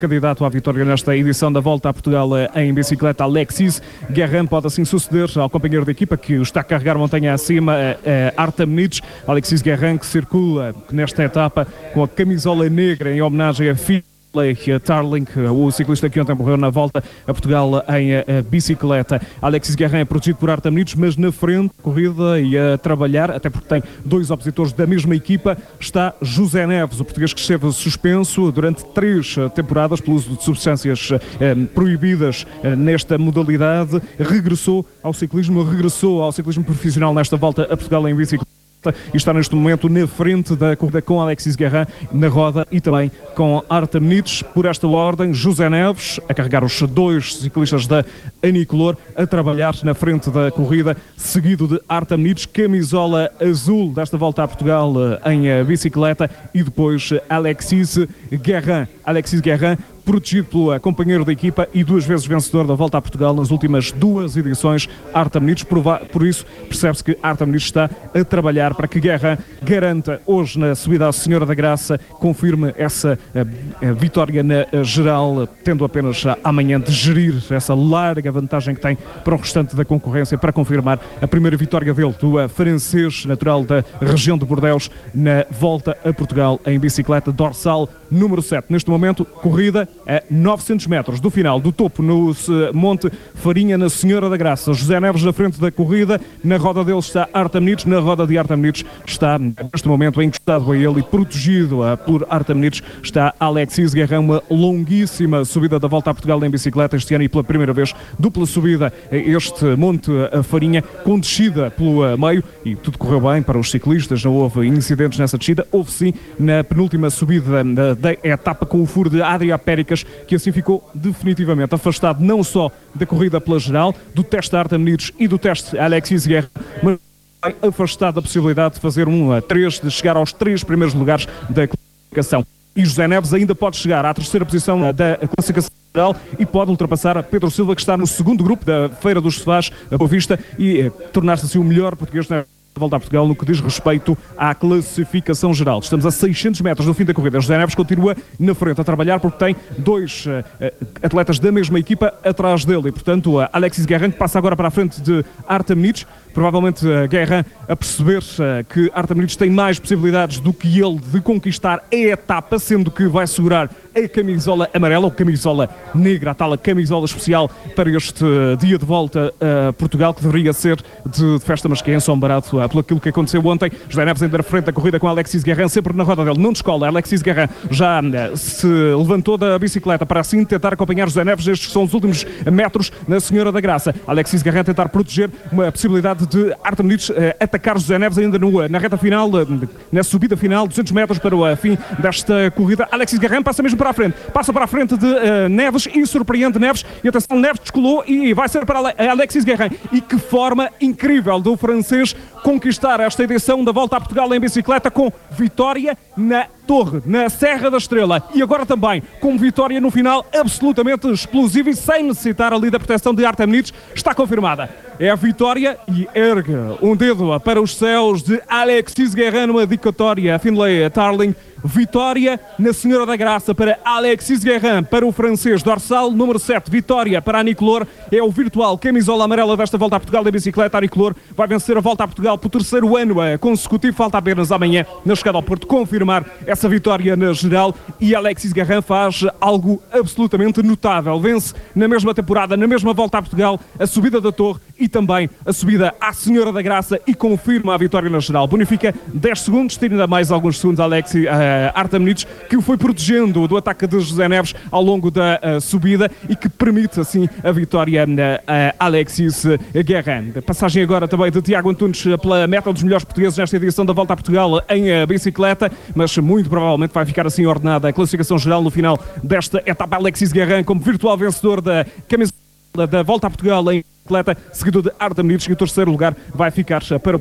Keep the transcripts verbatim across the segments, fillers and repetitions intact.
Candidato à vitória nesta edição da Volta a Portugal em bicicleta, Alexis Guerrin, pode assim suceder ao companheiro de equipa que o está a carregar montanha acima, Artem Nitsch. Alexis Guerrin, que circula nesta etapa com a camisola negra em homenagem a filho Tarling, o ciclista que ontem morreu na Volta a Portugal em uh, bicicleta. Alexis Guerrin é protegido por Artem Nitsch, mas na frente, corrida e a trabalhar, até porque tem dois opositores da mesma equipa, está José Neves, o português que esteve suspenso durante três temporadas pelo uso de substâncias uh, proibidas uh, nesta modalidade. Regressou ao ciclismo, regressou ao ciclismo profissional nesta Volta a Portugal em bicicleta. E está neste momento na frente da corrida com Alexis Guerrin na roda e também com Artem Nitsch. Por esta ordem, José Neves a carregar os dois ciclistas da Anicolor, a trabalhar na frente da corrida, seguido de Artem Nitsch, camisola azul desta Volta a Portugal em bicicleta, e depois Alexis Guerrin. Alexis Guerrin, protegido pelo companheiro da equipa e duas vezes vencedor da Volta a Portugal nas últimas duas edições, Artem Nitsch. Por isso, percebe-se que Artem Nitsch está a trabalhar para que Guerrin garanta hoje na subida à Senhora da Graça, confirme essa a, a vitória na a geral, tendo apenas amanhã de gerir essa larga vantagem que tem para o restante da concorrência, para confirmar a primeira vitória dele, do a, francês natural da região de Bordeaux, na Volta a Portugal em bicicleta, dorsal número sete. Neste momento, corrida a novecentos metros do final, do topo no Monte Farinha, na Senhora da Graça. José Neves na frente da corrida, na roda dele está Artem Nitsch, na roda de Artem Nitsch está neste momento encostado a ele e protegido por Artem Nitsch está Alexis Guerrin. Uma longuíssima subida da Volta a Portugal em bicicleta este ano, e pela primeira vez dupla subida este Monte Farinha, com descida pelo meio, e tudo correu bem para os ciclistas, não houve incidentes nessa descida. Houve sim na penúltima subida da, da etapa, com o furo de Adria Péricas, que assim ficou definitivamente afastado não só da corrida pela geral, do teste Artem Nitsch e do teste Alexis Guerrin, mas afastado da possibilidade de fazer um a três, de chegar aos três primeiros lugares da classificação. E José Neves ainda pode chegar à terceira posição da classificação geral e pode ultrapassar a Pedro Silva, que está no segundo grupo da Feira dos Sofás, a Boa Vista, e eh, tornar-se assim o melhor português na Volta a Portugal no que diz respeito à classificação geral. Estamos a seiscentos metros do fim da corrida. José Neves continua na frente a trabalhar, porque tem dois uh, atletas da mesma equipa atrás dele, e portanto uh, Alexis Guerrin, que passa agora para a frente de Artem Nitsch. Provavelmente uh, Guerrin a perceber uh, que Artem Nitsch tem mais possibilidades do que ele de conquistar a etapa, sendo que vai segurar a camisola amarela, ou camisola negra, a tal camisola especial para este uh, dia de volta a Portugal, que deveria ser de, de festa, mas que é ensombrado uh, pelo aquilo que aconteceu ontem. José Neves ainda na frente da corrida com Alexis Guerrin, sempre na roda dele, não descola. Alexis Guerrin já uh, se levantou da bicicleta para assim tentar acompanhar José Neves. Estes são os últimos metros na Senhora da Graça. Alexis Guerrin a tentar proteger uma possibilidade de Artem Nitsch uh, atacar José Neves ainda no, na reta final, uh, na subida final, duzentos metros para o uh, fim desta corrida. Alexis Guerrin passa mesmo para a frente, passa para a frente de uh, Neves e surpreende Neves, e atenção, Neves descolou e vai ser para Ale Alexis Guerrin. E que forma incrível do francês conquistar esta edição da Volta a Portugal em bicicleta, com vitória na Torre, na Serra da Estrela, e agora também com vitória no final absolutamente explosiva e sem necessitar ali da proteção de Artem Nitsch. Está confirmada. É a vitória, e ergue um dedo para os céus, de Alexis Guerrin numa dedicatória a Finlay Tarling. Vitória na Senhora da Graça para Alexis Guerrin, para o francês, dorsal número sete. Vitória para a Anicolor, é o virtual camisola amarela desta Volta a Portugal da bicicleta. A Anicolor vai vencer a Volta a Portugal por terceiro ano consecutivo. Falta apenas amanhã, na chegada ao Porto, confirmar essa vitória na geral, e Alexis Guerrin faz algo absolutamente notável. Vence na mesma temporada, na mesma Volta a Portugal, a subida da Torre e também a subida à Senhora da Graça, e confirma a vitória na geral. Bonifica dez segundos, tira ainda mais alguns segundos a Alexis uh, Artem Nitsch, que o foi protegendo do ataque de José Neves ao longo da uh, subida, e que permite assim a vitória a uh, Alexis Guerrin. Passagem agora também de Tiago Antunes pela meta dos melhores portugueses nesta edição da Volta a Portugal em uh, bicicleta, mas muito provavelmente vai ficar assim ordenada a classificação geral no final desta etapa. Alexis Guerrin como virtual vencedor da camisola da Volta a Portugal em bicicleta, seguido de Artem Nitsch, que o terceiro lugar vai ficar para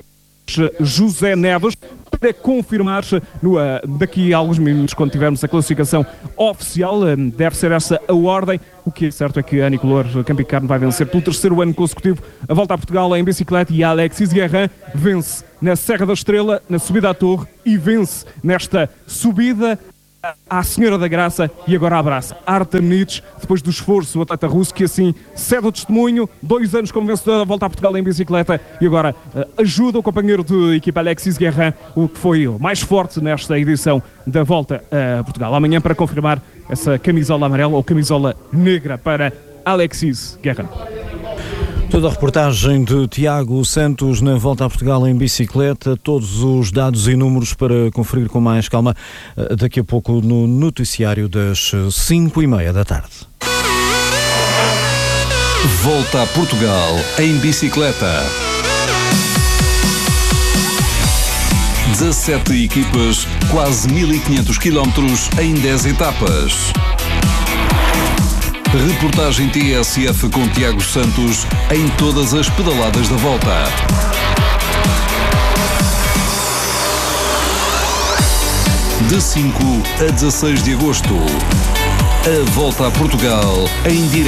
José Neves, para confirmar-se no, uh, daqui a alguns minutos, quando tivermos a classificação oficial. Uh, deve ser essa a ordem. O que é certo é que a Anicolor Campicarne vai vencer pelo terceiro ano consecutivo a Volta a Portugal em bicicleta, e a Alexis Guerrin vence na Serra da Estrela, na subida à Torre, e vence nesta subida à Senhora da Graça e agora abraça Artem Nitsch, depois do esforço do atleta russo que assim cede o testemunho, dois anos como vencedor da Volta a Portugal em bicicleta e agora uh, ajuda o companheiro de equipa Alexis Guerrin, o que foi o mais forte nesta edição da Volta a Portugal. Amanhã para confirmar essa camisola amarela ou camisola negra para Alexis Guerrin. Toda a reportagem de Tiago Santos na Volta a Portugal em bicicleta, todos os dados e números para conferir com mais calma daqui a pouco no noticiário das cinco e meia da tarde. Volta a Portugal em bicicleta. dezassete equipas, quase mil e quinhentos quilómetros em dez etapas. Reportagem T S F com Tiago Santos em todas as pedaladas da volta. De cinco a dezasseis de agosto. A Volta a Portugal em direto.